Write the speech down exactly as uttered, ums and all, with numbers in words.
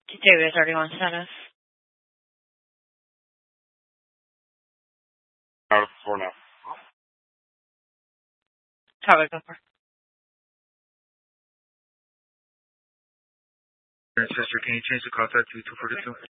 David is already on status. Out of the floor now. Topic over. Sister, can you change the call to two two forty-two?